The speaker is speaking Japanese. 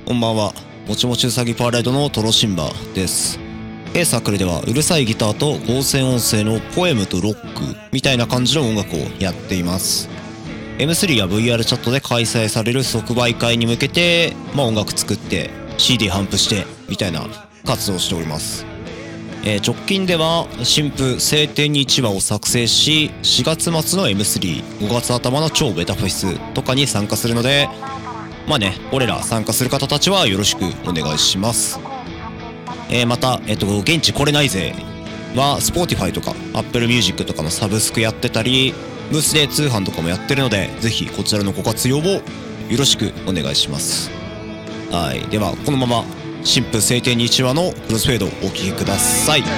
こんばんは。もちもちうさぎパレードのトロシンバです。サークルではうるさいギターと合成音声のポエムとロックみたいな感じの音楽をやっています。M3 や VR チャットで開催される即売会に向けて、音楽作って CD 頒布してみたいな活動をしております。直近では新譜晴天に1話を作成し、4月末の M3、5月頭の超ベタフェスとかに参加するので、俺ら参加する方たちはよろしくお願いします。また、現地来れないぜは Spotify とか Apple Music とかのサブスクやってたり、ブースで通販とかもやってるので、ぜひこちらのご活用をよろしくお願いします。はい、ではこのまま新婦晴天に1話のクロスフェードをお聴きください。